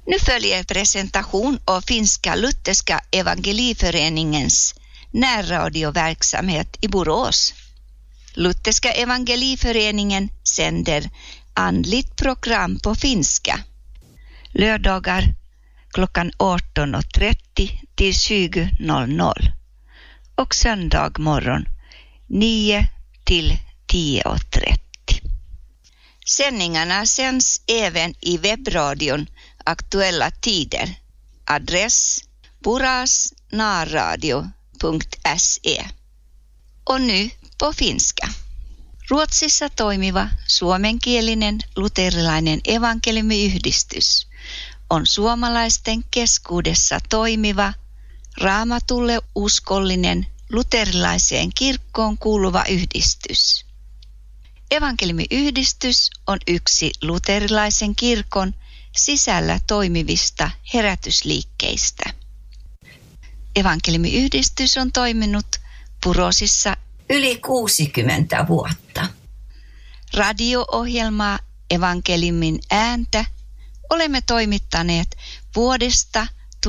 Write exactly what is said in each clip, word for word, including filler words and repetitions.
Nu följer presentation av Finska Lutherska Evangeliföreningens närradioverksamhet i Borås. Lutherska Evangeliföreningen sänder andligt program på finska. Lördagar klockan arton trettio till tjugo noll noll och söndag morgon nio till tio trettio. Sändningarna sänds även i webbradion Aktuella tider. Adress burasnarradio punkt se. Och nu på finska. Ruotsissa toimiva suomenkielinen luterilainen evankeliumiyhdistys on suomalaisten keskuudessa toimiva, Raamatulle uskollinen luterilaiseen kirkkoon kuuluva yhdistys. Evankeliumiyhdistys on yksi luterilaisen kirkon sisällä toimivista herätysliikkeistä. Evankeliumiyhdistys on toiminut Burosissa yli kuusikymmentä vuotta. Radio-ohjelmaa Evankeliumin ääntä olemme toimittaneet vuodesta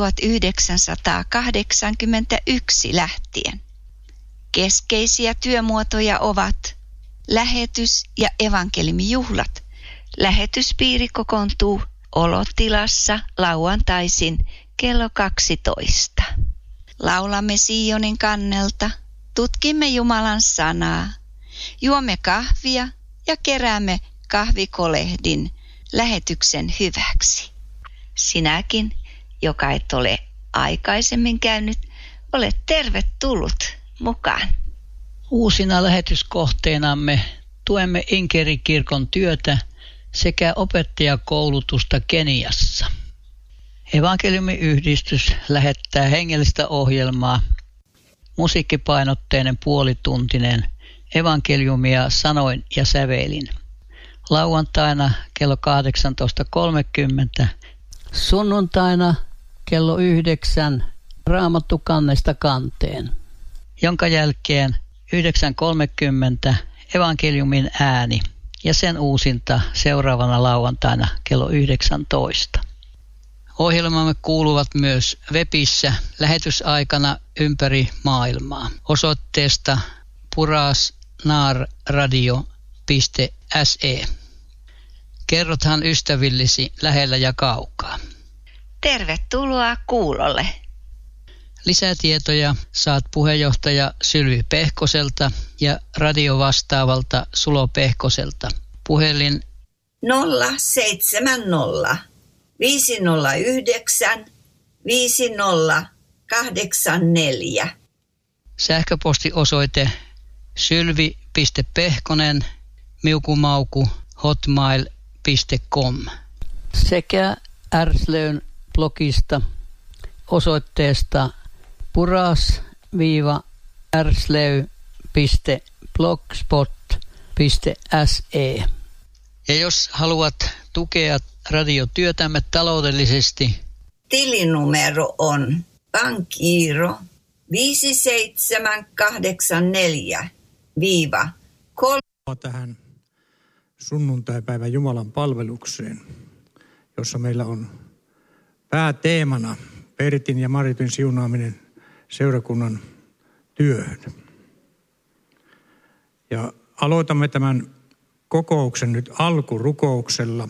tuhatyhdeksänsataakahdeksankymmentäyksi lähtien. Keskeisiä työmuotoja ovat lähetys- ja evankeliumijuhlat. Lähetyspiiri kokoontuu olotilassa lauantaisin kello kaksitoista. Laulamme Sionin kannelta, tutkimme Jumalan sanaa, juomme kahvia ja keräämme kahvikolehdin lähetyksen hyväksi. Sinäkin, joka et ole aikaisemmin käynyt, olet tervetullut mukaan. Uusina lähetyskohteenamme tuemme Inkerikirkon työtä sekä opettajakoulutusta Keniassa. Evankeliumiyhdistys lähettää hengellistä ohjelmaa, musiikkipainotteinen puolituntinen evankeliumia sanoin ja sävelin. Lauantaina kello kahdeksantoista kolmekymmentä, sunnuntaina kello yhdeksän Raamattu kannesta kanteen, jonka jälkeen yhdeksän kolmekymmentä evankeliumin ääni ja sen uusinta seuraavana lauantaina kello yhdeksäntoista. Ohjelmamme kuuluvat myös webissä lähetysaikana ympäri maailmaa osoitteesta burasnarradio piste se. Kerrothan ystävillesi lähellä ja kaukaa. Tervetuloa kuulolle. Lisätietoja saat puheenjohtaja Sylvi Pehkoselta ja radiovastaavalta Sulo Pehkoselta. Puhelin nolla seitsemän nolla viisi nolla yhdeksän viisi nolla kahdeksan neljä. Sähköpostiosoite sylvi piste pehkonen miukumauku hotmail piste com sekä Ärslön blogista osoitteesta buras-ärslöy piste blogspot piste se. Ja jos haluat tukea radiotyötämme taloudellisesti, tilinumero on pankkiiro viisi seitsemän kahdeksan neljä kolme. Tähän sunnuntaipäivän Jumalan palvelukseen, jossa meillä on pääteemana Pertin ja Maritin siunaaminen seurakunnan työhön. Ja aloitamme tämän kokouksen nyt alkurukouksella.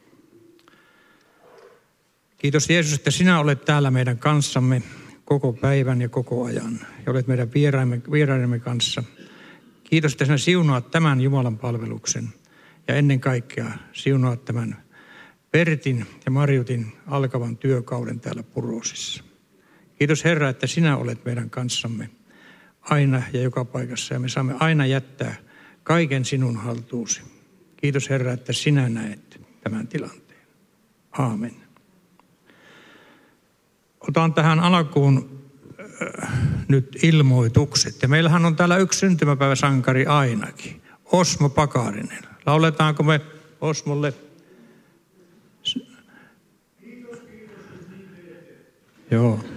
Kiitos Jeesus, että sinä olet täällä meidän kanssamme koko päivän ja koko ajan. Ja olet meidän vieraidemme kanssa. Kiitos, että sinä siunaat tämän Jumalan palveluksen. Ja ennen kaikkea siunaat tämän Pertin ja Marjutin alkavan työkauden täällä Burosissa. Kiitos Herra, että sinä olet meidän kanssamme aina ja joka paikassa. Ja me saamme aina jättää kaiken sinun haltuusi. Kiitos Herra, että sinä näet tämän tilanteen. Aamen. Otan tähän alkuun äh, nyt ilmoitukset. Ja meillähän on täällä yksi syntymäpäiväsankari ainakin. Osmo Pakarinen. Lauletaanko me Osmolle? Joo.